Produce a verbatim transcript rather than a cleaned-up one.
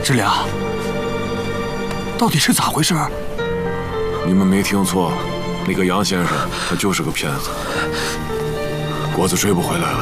志良，到底是咋回事？ 你们没听错，那个杨先生他就是个骗子，果子追不回来了。